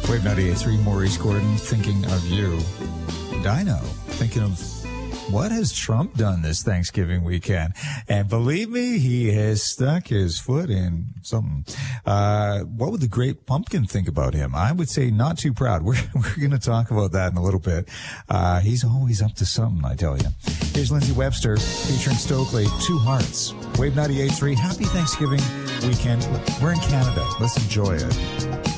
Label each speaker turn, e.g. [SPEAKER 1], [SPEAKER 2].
[SPEAKER 1] Wave 98.3, Maurice Gordon, thinking of you. Dino, thinking of what has Trump done this Thanksgiving weekend? And believe me, he has stuck his foot in something. What would the Great Pumpkin think about him? I would say not too proud. We're going to talk about that in a little bit. He's always up to something, I tell you. Here's Lindsay Webster featuring Stokely, Two Hearts. Wave 98.3, happy Thanksgiving weekend. We're in Canada. Let's enjoy it.